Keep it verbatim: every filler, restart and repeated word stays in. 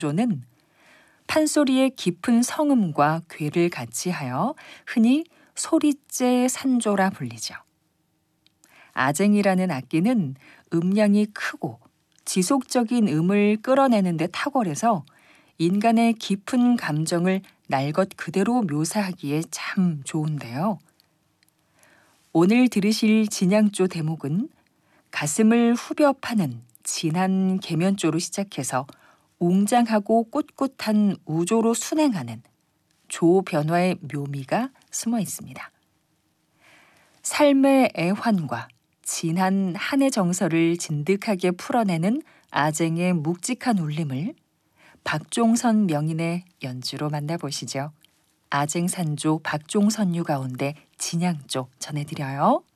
조는 판소리의 깊은 성음과 괴를 같이하여 흔히 소리째 산조라 불리죠. 아쟁이라는 악기는 음량이 크고 지속적인 음을 끌어내는 데 탁월해서 인간의 깊은 감정을 날 것 그대로 묘사하기에 참 좋은데요. 오늘 들으실 진양조 대목은 가슴을 후벼 파는 진한 계면조로 시작해서 웅장하고 꿋꿋한 우조로 순행하는 조 변화의 묘미가 숨어 있습니다. 삶의 애환과 진한 한의 정서를 진득하게 풀어내는 아쟁의 묵직한 울림을 박종선 명인의 연주로 만나보시죠. 아쟁산조 박종선유 가운데 진양조 전해드려요.